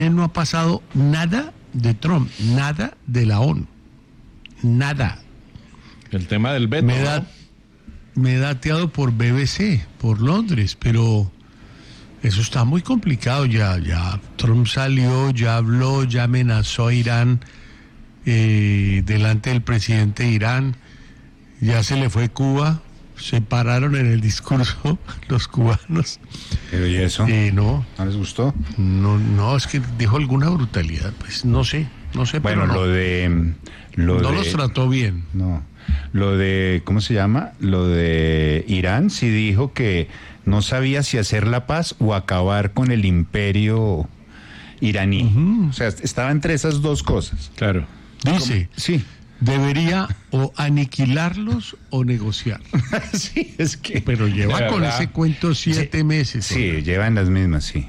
no ha pasado nada de Trump, nada de la ONU, nada. El tema del veto. Me he dateado por BBC, por Londres, pero eso está muy complicado ya. Trump salió, ya habló, ya amenazó a Irán delante del presidente de Irán, ya se le fue Cuba, se pararon en el discurso los cubanos. ¿Pero y eso? ¿No les gustó? No, es que dijo alguna brutalidad, pues no sé. Bueno, pero no los trató bien. No, lo de, ¿cómo se llama? Lo de Irán sí dijo que no sabía si hacer la paz o acabar con el imperio iraní. Uh-huh. O sea, estaba entre esas dos cosas. Claro. Dice, sí, debería o aniquilarlos o negociar. Sí, es que... Pero lleva con ese cuento 7 meses. Sí, llevan las mismas, sí.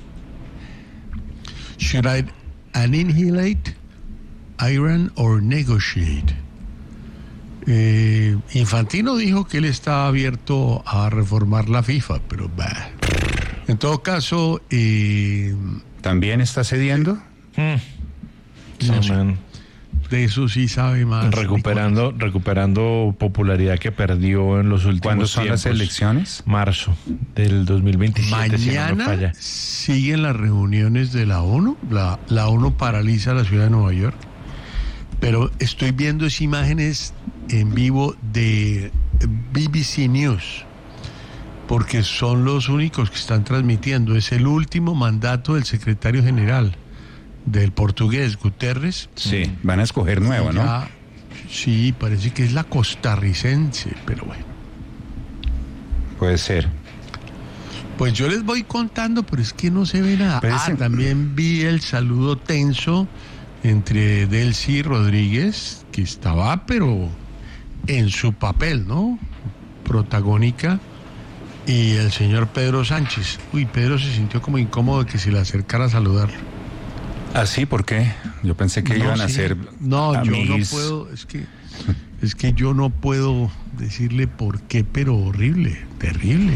Should I annihilate Iran or negotiate? Infantino dijo que él estaba abierto a reformar la FIFA, pero bah. En todo caso, ¿también está cediendo? No sé. De eso sí sabe más. Recuperando popularidad que perdió en los últimos ¿Cuándo son tiempos? Las elecciones? Marzo del 2027. Mañana si no falla. siguen las reuniones de la ONU. La ONU paraliza la ciudad de Nueva York. Pero estoy viendo esas imágenes en vivo de BBC News, porque son los únicos que están transmitiendo. Es el último mandato del secretario general, del portugués, Guterres. Sí, van a escoger nuevo, ¿no? Sí, parece que es la costarricense, pero bueno. Puede ser. Pues yo les voy contando, pero es que no se ve nada. También vi el saludo tenso entre Delcy Rodríguez, que estaba, pero en su papel, ¿no? Protagónica, y el señor Pedro Sánchez. Uy, Pedro se sintió como incómodo de que se le acercara a saludarlo. ¿Ah, sí? ¿Por qué? Yo pensé que iban a ser amiguis. Yo no puedo, es que yo no puedo decirle por qué, pero horrible, terrible.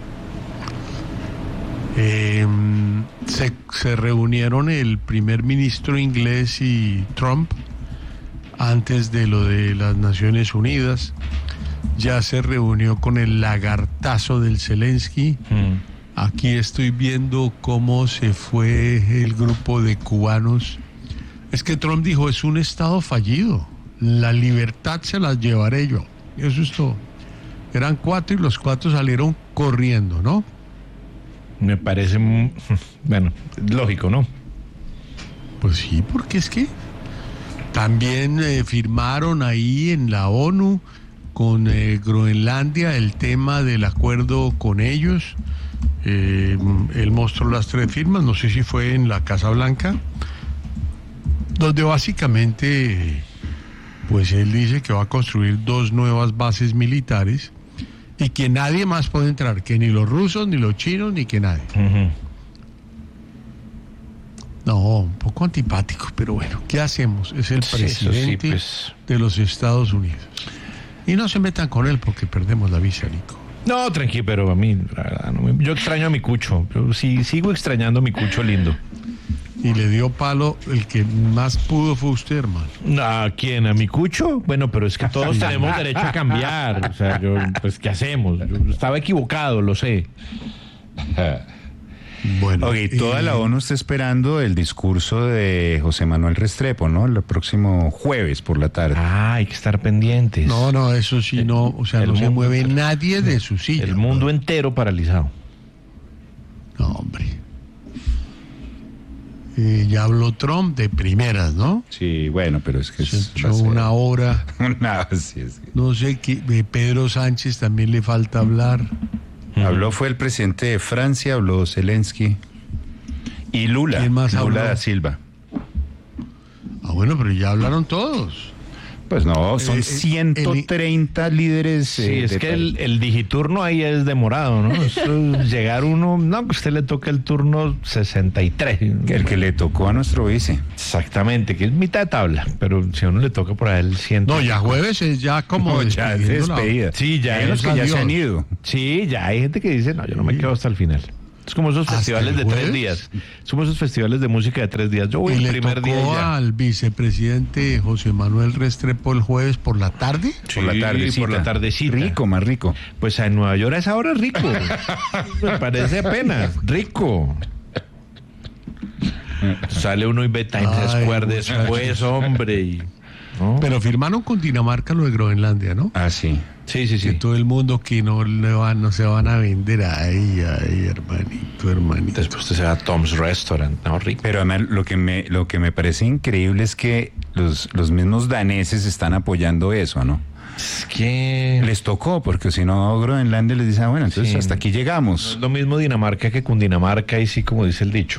Se reunieron el primer ministro inglés y Trump antes de lo de las Naciones Unidas. Ya se reunió con el lagartazo del Zelensky. Aquí estoy viendo cómo se fue el grupo de cubanos. Es que Trump dijo, es un estado fallido. La libertad se las llevaré yo. Eso es todo. Eran 4 y los 4 salieron corriendo, ¿no? Me parece, bueno, lógico, ¿no? Pues sí, porque es que también firmaron ahí en la ONU con Groenlandia el tema del acuerdo con ellos. Él mostró las 3 firmas, no sé si fue en la Casa Blanca, donde básicamente pues él dice que va a construir 2 nuevas bases militares y que nadie más puede entrar, que ni los rusos, ni los chinos, ni que nadie. Uh-huh. No, un poco antipático, pero bueno, ¿qué hacemos? Es el presidente de los Estados Unidos. Y no se metan con él porque perdemos la visa, Nico. No, tranquilo, pero a mí, yo extraño a mi cucho. Yo sigo extrañando a mi cucho lindo. Y le dio palo, el que más pudo fue usted, hermano. ¿A quién? ¿A mi cucho? Bueno, pero es que todos tenemos derecho a cambiar. O sea, pues, ¿qué hacemos? Yo estaba equivocado, lo sé. Bueno, toda la ONU está esperando el discurso de José Manuel Restrepo, ¿no? El próximo jueves por la tarde. Hay que estar pendientes. No, eso sí, no, o sea, no se mueve nadie de su silla. El mundo entero paralizado. No, hombre. Ya habló Trump de primeras, ¿no? Sí, bueno, pero es que se echó una hora. Sí, es que... No sé qué. Pedro Sánchez también le falta hablar. Habló, fue el presidente de Francia, habló Zelensky y Lula. ¿Quién más habló? Lula da Silva. Bueno, pero ya hablaron todos. Pues no, son 130 líderes. Sí, es que el digiturno ahí es demorado, ¿no? Llegar uno, no, que usted le toca el turno 63. El que le tocó a nuestro vice. Exactamente, que es mitad de tabla, pero si a uno le toca por ahí el 100. No, ya jueves es ya como ya es despedida. Sí, ya hay unos que ya se han ido. Sí, ya hay gente que dice, no, yo no me quedo hasta el final. Es como esos ¿Hasta festivales el de 3 jueves? días. Es como esos festivales de música de 3 días. Yo voy ¿Y el le primer día y tocó ya. al vicepresidente José Manuel Restrepo el jueves por la tarde? Sí, por la tardecita. por la tardecita. Rico, más rico. Pues en Nueva York a esa hora es rico. Me parece apenas. Rico. Sale uno y ve Times Ay, Square después, hombre. ¿no? Pero firmaron con Dinamarca lo de Groenlandia, ¿no? Ah, sí. Sí, sí, Que sí. todo el mundo que no se van a vender. Ay, hermanito. Después se va a Tom's Restaurant. No, rico. Pero además lo que me parece increíble es que los mismos daneses están apoyando eso, ¿no? Es que Les tocó, porque si no Groenlandia les dice, bueno, entonces Sí. hasta aquí no llegamos. es lo mismo Dinamarca que Cundinamarca, y sí, como dice el dicho.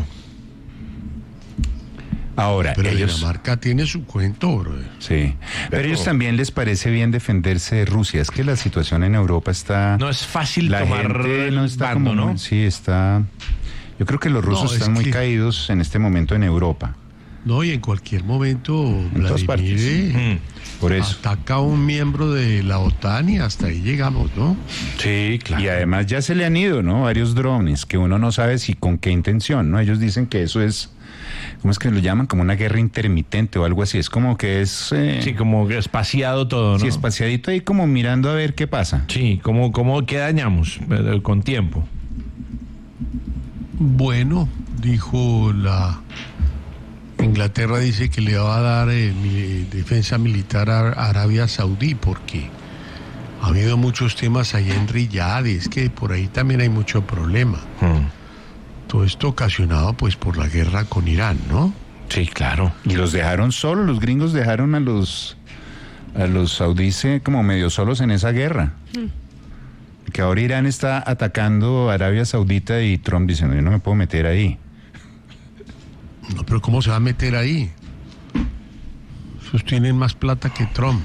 Ahora, Pero ellos... Dinamarca tiene su cuento, bro. Sí, pero a ellos también les parece bien defenderse de Rusia. Es que la situación en Europa está... No es fácil la tomar gente no está bando, como... ¿no? Sí, está... Yo creo que los rusos es están muy que- caídos en este momento en Europa. No, y en cualquier momento todas Vladimir Mm. Por eso. ataca a un miembro de la OTAN y hasta ahí llegamos, ¿no? Sí, claro. Y además ya se le han ido, ¿no? Varios drones que uno no sabe si con qué intención, ¿no? Ellos dicen que eso es... ¿Cómo es que lo llaman? Como una guerra intermitente o algo así. Es como que es... Sí, como espaciado todo, ¿no? sí, espaciadito ahí como mirando a ver qué pasa. Sí, como qué dañamos con tiempo. Bueno, dijo la Inglaterra, dice que le va a dar defensa militar a Arabia Saudí porque ha habido muchos temas allá en Riyadh, es que por ahí también hay mucho problema. Todo esto ocasionado pues por la guerra con Irán, ¿no? Sí, claro. Y los dejaron solos, los gringos dejaron a los saudíes como medio solos en esa guerra. Que ahora Irán está atacando a Arabia Saudita y Trump dice, no, yo no me puedo meter ahí. No, pero ¿cómo se va a meter ahí? Esos tienen más plata que Trump.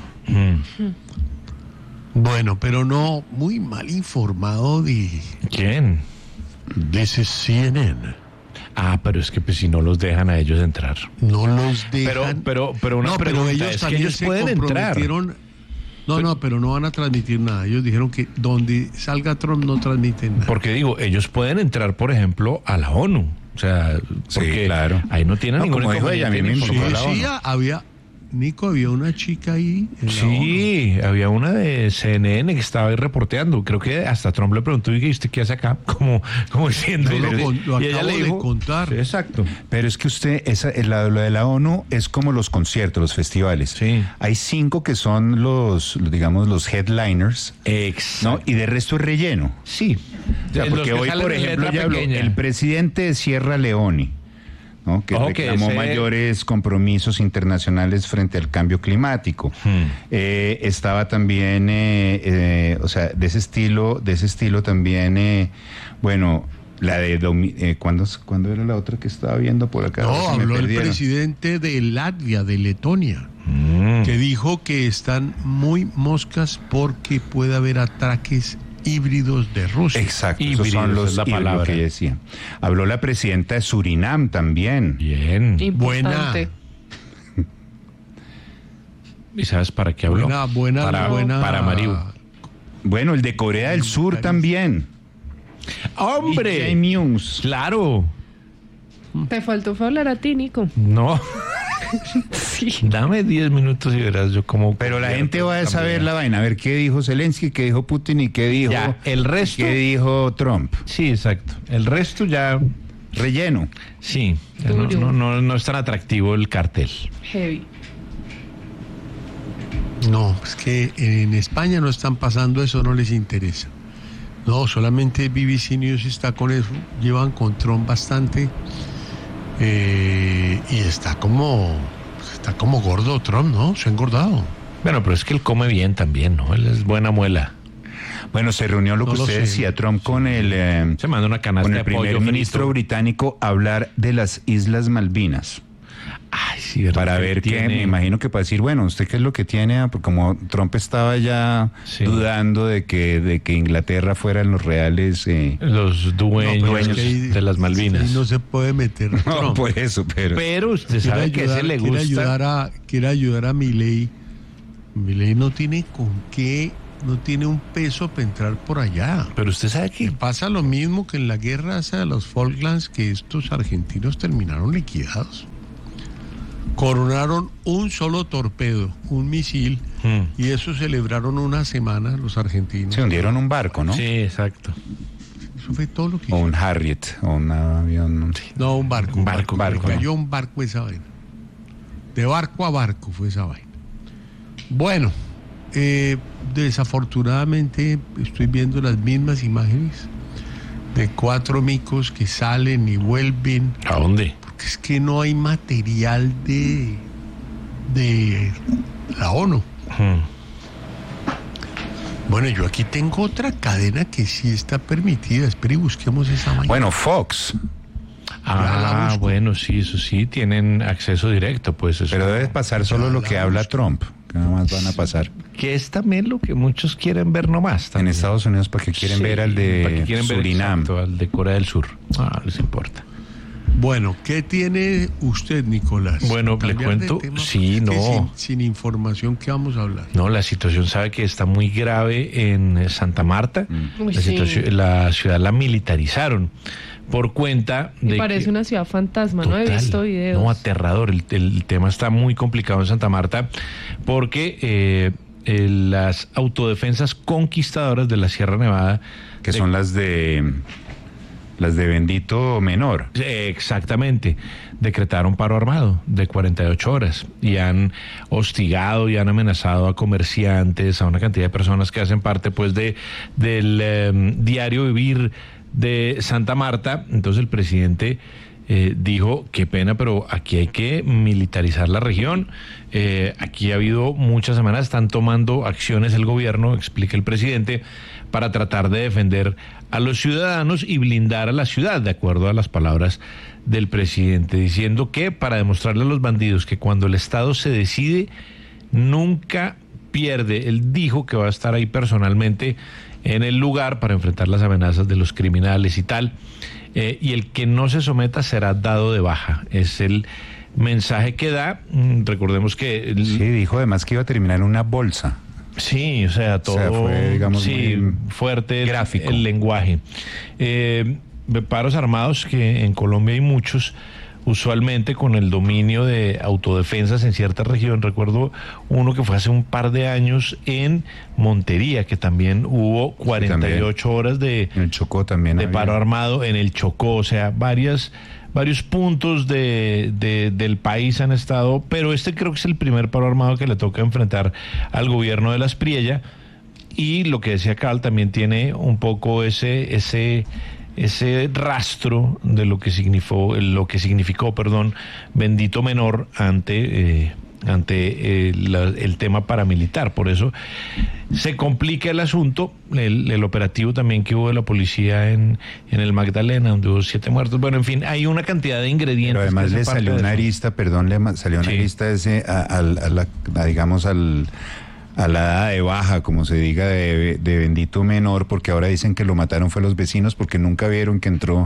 Bueno, pero no, muy mal informado ¿Quién? de ese CNN. Ah, pero es que pues si no los dejan a ellos entrar. No los dejan. Pero una no, pregunta, pero ellos es que también ellos se pueden entrar. comprometieron. No, pero no van a transmitir nada. Ellos dijeron que donde salga Trump no transmiten nada. Porque digo, ellos pueden entrar, por ejemplo, a la ONU. O sea, porque claro. ahí no tienen No, ningún como dijo ella, a mí me inconveniente. informó Sí, la ONU. había, Nico, había una chica ahí. En la Sí, había una de CNN que estaba ahí reporteando. Creo que hasta Trump le preguntó, ¿y usted qué hace acá? Como diciendo. Yo lo y ella acabo le de dijo, contar. Sí, exacto. Pero es que lo de la ONU es como los conciertos, los festivales. Sí. Hay 5 que son digamos, los headliners, ¿no? Y de resto es relleno. Sí. O sea, Los porque que hoy, salen por en ejemplo, letra ya habló pequeña. el presidente de Sierra Leone, ¿no? Que Ok, reclamó ese- mayores compromisos internacionales frente al cambio climático. Estaba también, o sea, de ese estilo también, bueno, la de ¿cuándo era la otra que estaba viendo por acá? No, Se me habló el perdieron. presidente de Latvia, de Letonia, que dijo que están muy moscas porque puede haber ataques híbridos de Rusia. Exacto, esos Híbridos son los es la híbridos palabra. que ella decía. Habló la presidenta de Surinam también. Bien. Importante. ¿Y sabes para qué habló? Buena, para Mariu. Bueno, el de Corea del Sur también. ¡Hombre! Jae Myung. Claro. Te faltó fue hablar a ti, Nico. No. Sí. Dame 10 minutos y verás yo cómo. Pero la gente va a saber la vaina, a ver qué dijo Zelensky, qué dijo Putin y qué dijo, Ya, el resto. qué dijo Trump. Sí, exacto. El resto ya. Relleno. Sí. Duro. No es tan atractivo el cartel. Heavy. No, es que en España no están pasando eso, no les interesa. No, solamente BBC News está con eso, llevan con Trump bastante y está como gordo Trump, ¿no? Se ha engordado. Bueno, pero es que él come bien también, ¿no? Él es buena muela. Bueno, se reunió lo que No lo usted sé. decía, Trump con el Se manda una canasta con de el primer pollo ministro frito. británico a hablar de las Islas Malvinas. Ay, sí, ¿verdad? Para Que ver qué, tiene- me imagino que para decir, bueno, ¿usted qué es lo que tiene? Ah, porque como Trump estaba ya Sí. dudando de que Inglaterra fueran los reales... Los dueños No, pero es que ahí- de las Malvinas. ahí no se puede meter No, Trump. por eso, pero... Pero usted sabe que ese le gusta. Quiere ayudar a Milei. Milei no tiene con qué no tiene un peso para entrar por allá. Pero usted sabe Que que pasa lo mismo que en la guerra esa de los Falklands, que estos argentinos terminaron liquidados. Coronaron un solo torpedo, un misil, y eso celebraron una semana los argentinos. Se hundieron un barco, ¿no? Sí, exacto. Eso fue todo lo que O hicieron. un Harriet, o un avión. No, un barco. Un barco, Le barco, cayó un barco esa vaina. De barco a barco fue esa vaina. Bueno, desafortunadamente estoy viendo las mismas imágenes de 4 micos que salen y vuelven. ¿A dónde? Porque es que no hay material de la ONU. Bueno, yo aquí tengo otra cadena que sí está permitida. Espera y busquemos esa vaina. Bueno, Fox. Ya la busco. Bueno, sí, eso sí, tienen acceso directo, pues eso. Pero debe pasar solo Ya lo la que habla busco. Trump. Que nada más van a pasar. Que es también lo que muchos quieren ver nomás. En también. Estados Unidos, porque quieren Sí, ver al para que de quieren ver, Surinam. exacto, al de Corea del Sur. Les importa. Bueno, ¿qué tiene usted, Nicolás? Bueno, le Cambiar de cuento, tema, sí, porque es que no. sin información, ¿qué vamos a hablar? No, la situación sabe que está muy grave en Santa Marta. Uy, La, sí. la ciudad la militarizaron por cuenta de Parece que- una ciudad fantasma, ¿no? He Total. visto videos. No, aterrador. El tema está muy complicado en Santa Marta porque las autodefensas conquistadoras de la Sierra Nevada, Que son las de Bendito Menor. exactamente, decretaron paro armado de 48 horas y han hostigado y han amenazado a comerciantes, a una cantidad de personas que hacen parte pues del diario vivir de Santa Marta. Entonces el presidente dijo, qué pena, pero aquí hay que militarizar la región. Aquí ha habido muchas semanas, están tomando acciones el gobierno, explica el presidente, para tratar de defender a los ciudadanos y blindar a la ciudad, de acuerdo a las palabras del presidente, diciendo que para demostrarle a los bandidos que cuando el Estado se decide, nunca pierde. Él dijo que va a estar ahí personalmente en el lugar para enfrentar las amenazas de los criminales y tal. Y el que no se someta será dado de baja. Es el mensaje que da. Recordemos que... Sí, dijo además que iba a terminar en una bolsa. Sí, o sea, todo fue, digamos, sí, muy fuerte gráfico. el lenguaje. Paros armados, que en Colombia hay muchos, usualmente con el dominio de autodefensas en cierta región. Recuerdo uno que fue hace un par de años en Montería, que también hubo 48 horas de En el Chocó también. de había. paro armado en el Chocó, o sea, varios puntos del país han estado, pero este creo que es el primer paro armado que le toca enfrentar al gobierno de Las Priella. Y lo que decía Carl también tiene un poco ese rastro de lo que significó Bendito Menor ante el tema paramilitar. Por eso se complica el asunto, el operativo también que hubo de la policía en el Magdalena, donde hubo 7 muertos. Bueno, en fin, hay una cantidad de ingredientes. Pero además que le hacen salió parte una de eso. arista, perdón, salió una Sí. arista digamos, a la dada de baja, como se diga, de Bendito Menor, porque ahora dicen que lo mataron fue los vecinos porque nunca vieron que entró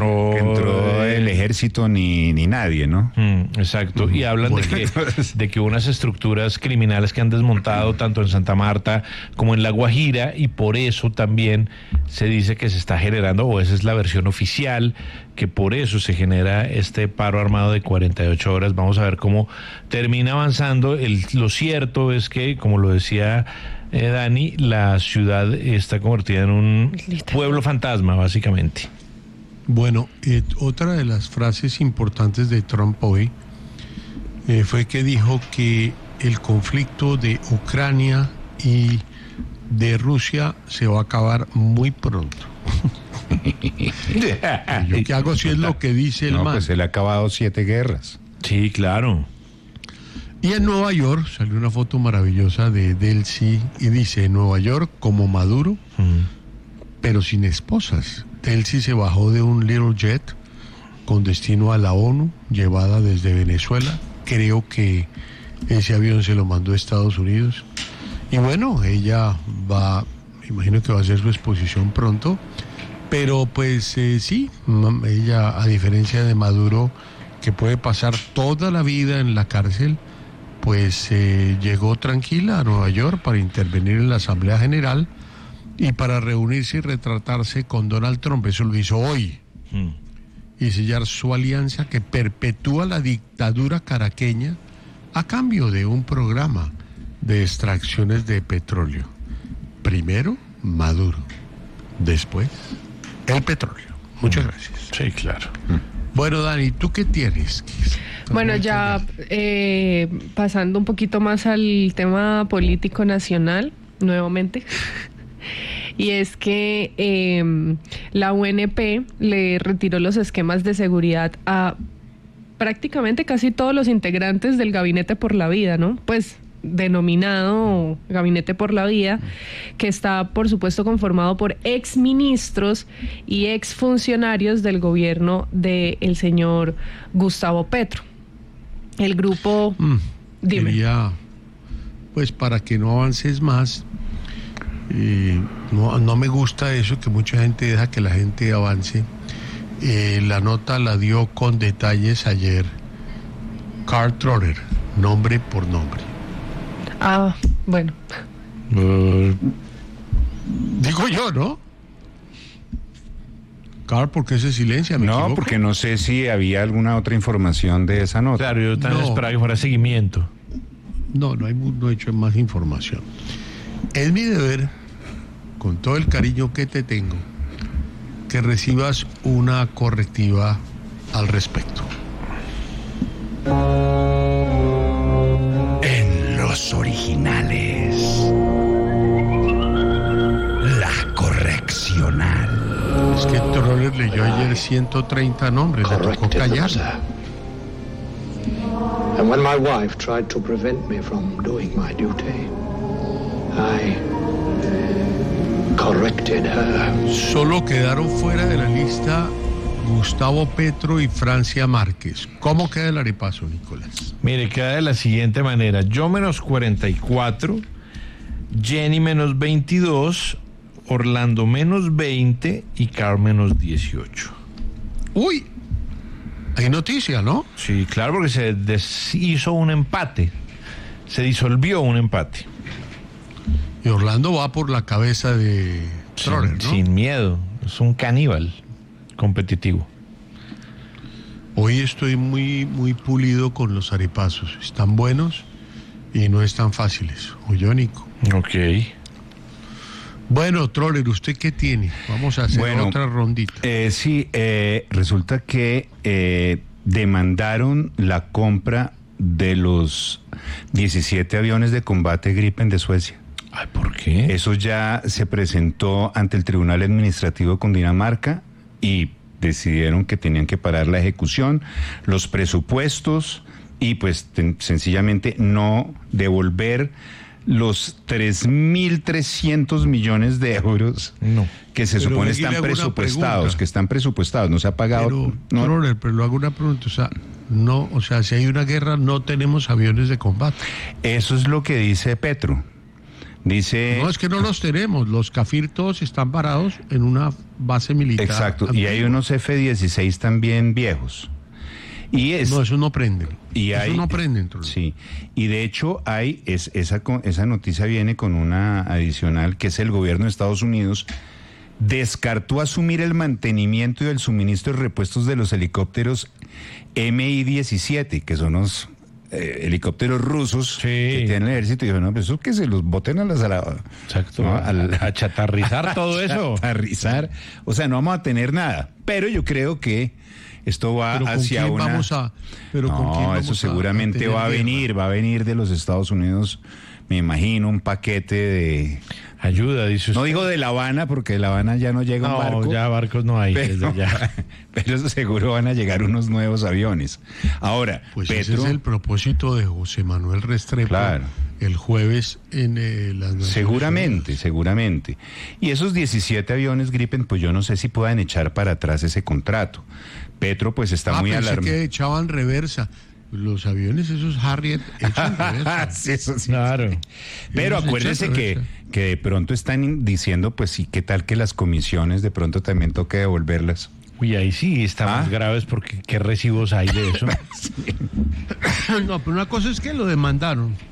el ejército ni nadie, ¿no? Exacto, y hablan Bueno. de que unas estructuras criminales que han desmontado tanto en Santa Marta como en La Guajira, y por eso también se dice que se está generando, o esa es la versión oficial, que por eso se genera este paro armado de 48 horas. Vamos a ver cómo termina avanzando. Lo cierto es que, como lo decía Dani, la ciudad está convertida en un pueblo fantasma, básicamente. Bueno, otra de las frases importantes de Trump hoy fue que dijo que el conflicto de Ucrania y de Rusia se va a acabar muy pronto. Yo qué hago si es lo que dice el No, man. pues se le ha acabado 7 guerras. Sí, claro. Y en Nueva York salió una foto maravillosa de Delcy y dice: Nueva York como Maduro, pero sin esposas. Delcy se bajó de un Little Jet con destino a la ONU, llevada desde Venezuela. Creo que ese avión se lo mandó a Estados Unidos. Y bueno, ella va, me imagino que va a hacer su exposición pronto. Pero pues sí, ella, a diferencia de Maduro, que puede pasar toda la vida en la cárcel pues llegó tranquila a Nueva York para intervenir en la Asamblea General y para reunirse y retratarse con Donald Trump. Eso lo hizo hoy. Y sellar su alianza que perpetúa la dictadura caraqueña a cambio de un programa de extracciones de petróleo. Primero, Maduro. Después, el petróleo. Muchas gracias. Sí, claro. Bueno, Dani, ¿tú qué tienes? Bueno, ya pasando un poquito más al tema político nacional, nuevamente. Y es que la UNP le retiró los esquemas de seguridad a prácticamente casi todos los integrantes del Gabinete por la Vida, ¿no? Pues denominado Gabinete por la Vida, que está, por supuesto, conformado por exministros y exfuncionarios del gobierno del señor Gustavo Petro. El grupo... Dime. Quería, pues para que no avances más, no me gusta eso, que mucha gente deja que la gente avance. La nota la dio con detalles ayer Carl Trotter, nombre por nombre. Ah, bueno. Digo yo, ¿no? Carl, ¿por qué ese silencio? No, porque no sé si había alguna otra información de esa nota. Claro, yo también No. esperaba que fuera seguimiento. No he hecho más información. Es mi deber, con todo el cariño que te tengo, que recibas una correctiva al respecto. En los originales, la correccional. Es que Troller leyó ayer 130 nombres, le tocó Corrected them, callar. sir. And when my wife tried to prevent me from doing my duty, I corrected her. Solo quedaron fuera de la lista Gustavo Petro y Francia Márquez. ¿Cómo queda el arepazo, Nicolás? Mire, queda de la siguiente manera: yo menos 44, Jenny menos 22, Orlando menos 20 y Carl menos 18. Uy, hay noticia, ¿no? Sí, claro, porque se deshizo un empate, se disolvió un empate. Y Orlando va por la cabeza de Troller, ¿no? Sin miedo, es un caníbal competitivo. Hoy estoy muy pulido con los arepazos. Están buenos y no están fáciles. Oye, Nico. Ok. Bueno, Troller, ¿usted qué tiene? Vamos a hacer otra rondita. Sí, resulta que demandaron la compra de los 17 aviones de combate Gripen de Suecia. Ay, ¿por qué? Eso ya se presentó ante el Tribunal Administrativo de Cundinamarca y decidieron que tenían que parar la ejecución, los presupuestos y pues sencillamente no devolver los 3.300 millones de euros que se Pero supone aquí le están hago una presupuestados, pregunta. que están presupuestados, no se ha pagado. Pero, no, Troller, pero le hago una pregunta. O sea, si hay una guerra, no tenemos aviones de combate. eso es lo que dice Petro. Dice... No, es que no los tenemos. Los Kafir todos están parados en una base militar. Exacto, y hay unos F-16 también viejos. Y No, eso no prenden. Y eso hay, no prenden, Troller. Sí, y de hecho esa noticia viene con una adicional, que es el gobierno de Estados Unidos descartó asumir el mantenimiento y el suministro de repuestos de los helicópteros Mi-17, que son los helicópteros rusos que tiene el ejército, y dijo, no, pues eso que se los boten a las... Exacto, ¿no? a chatarrizar todo eso. Chatarrizar, o sea, no vamos a tener nada, pero yo creo que esto va Pero ¿con hacia quién una... vamos a...? Pero ¿con quién No, vamos eso seguramente tener va a guerra? venir de los Estados Unidos, me imagino, un paquete de... Ayuda, dice usted. No digo de La Habana, porque de La Habana ya no llega un barco. No, ya barcos no hay desde pero, ya. pero seguro van a llegar unos nuevos aviones. Ahora, Pues Petro, ese es el propósito de José Manuel Restrepo Claro. el jueves en las Naciones seguramente, Unidas. seguramente. Y esos 17 aviones Gripen, pues yo no sé si puedan echar para atrás ese contrato. Petro pues está muy pensé alarmado. que echaban reversa. Los aviones esos Harriet echan reversa. Sí, eso sí. Claro. Pero Ellos acuérdese echan que, reversa. que de pronto están diciendo, pues sí, qué tal que las comisiones de pronto también toque devolverlas. Uy, ahí sí estamos graves porque ¿qué recibos hay de eso? No, pero una cosa es que lo demandaron.